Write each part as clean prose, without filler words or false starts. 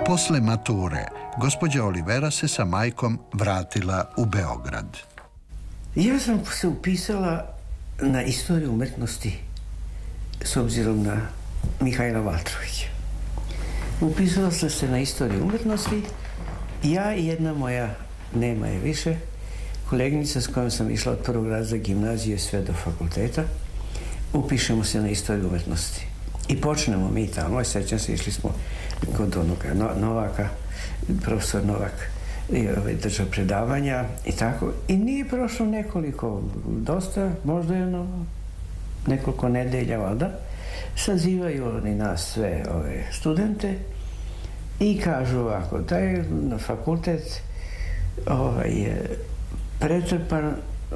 Posle mature, gospođa Olivera se sa majkom vratila u Beograd. Ja sam se upisala na istoriju umetnosti s obzirom na Mihajla Valtrovića. Upisala sam se na istoriju umetnosti, ja i jedna moja, nema je više, koleginica s kojom sam išla od prvog razreda gimnazije sve do fakulteta, upišemo se na istoriju umetnosti. I počnemo mi tamo, sećam se, išli smo kod onoga Novaka, profesor Novak držao predavanja i tako. I nije prošlo dosta, možda nekoliko nedelja, valjda, sazivaju oni nas sve ove studente i kažu ovako, da je na fakultet je pretrpan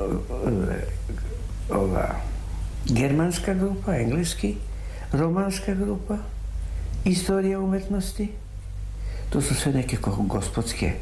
ova germanska grupa, engleski, romanska grupa, istorija umetnosti, to su sve neke gospodske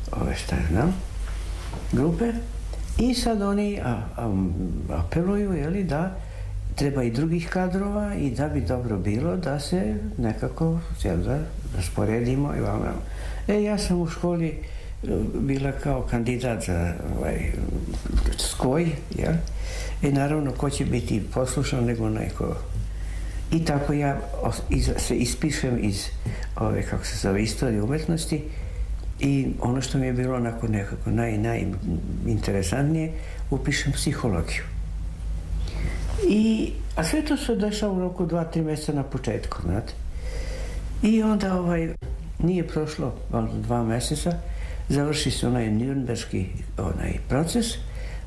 grupe, i sad oni apeluju, da treba i drugih kadrova i da bi dobro bilo da se nekako rasporedimo. Ja sam u školi bila kao kandidat za skoj, i naravno ko će biti poslušan nego neko. I tako ja se ispišem iz istorije umetnosti i ono što mi je bilo onako nekako najinteresantnije, upišem psihologiju. A sve to se dešava u roku 2-3 mjeseca na početku, znate. I onda nije prošlo 2 mjeseca, završi se onaj Nürnberški proces